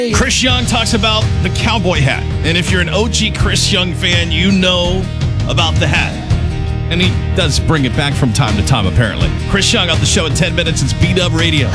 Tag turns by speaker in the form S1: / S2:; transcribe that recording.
S1: Chris Young talks about the cowboy hat. And if you're an OG Chris Young fan, you know about the hat. And he does bring it back from time to time, apparently. Chris Young on the show in 10 minutes. It's B-Dub Radio.